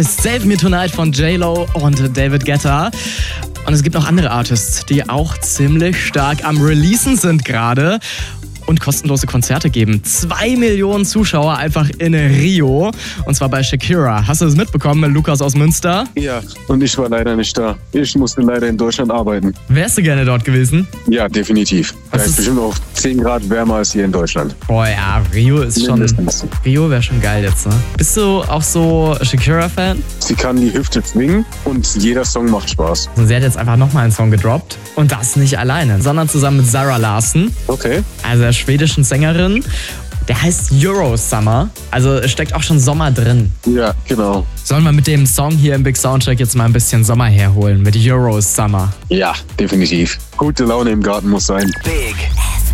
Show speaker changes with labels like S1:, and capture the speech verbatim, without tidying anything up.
S1: Save Me Tonight von J-Lo und David Guetta. Und es gibt noch andere Artists, die auch ziemlich stark am Releasen sind gerade und kostenlose Konzerte geben. Zwei Millionen Zuschauer einfach in Rio. Und zwar bei Shakira. Hast du das mitbekommen, Lukas aus Münster?
S2: Ja, und ich war leider nicht da. Ich musste leider in Deutschland arbeiten.
S1: Wärst du gerne dort gewesen?
S2: Ja, definitiv. Da
S1: Was
S2: ist
S1: ist-
S2: bestimmt auch zehn Grad wärmer als hier in Deutschland.
S1: Boah, ja, Rio ist schon...
S2: Mindestens.
S1: Rio wäre schon geil jetzt, ne? Bist du auch so Shakira-Fan?
S2: Sie kann die Hüfte schwingen und jeder Song macht Spaß.
S1: Und sie hat jetzt einfach nochmal einen Song gedroppt. Und das nicht alleine, sondern zusammen mit Zara Larsson,
S2: Okay.
S1: also der schwedischen Sängerin. Der heißt Euro Summer. Also es steckt auch schon Sommer drin.
S2: Ja, genau.
S1: Sollen wir mit dem Song hier im Big Soundcheck jetzt mal ein bisschen Sommer herholen? Mit Euro Summer.
S2: Ja, definitiv. Gute Laune im Garten muss sein.
S3: Big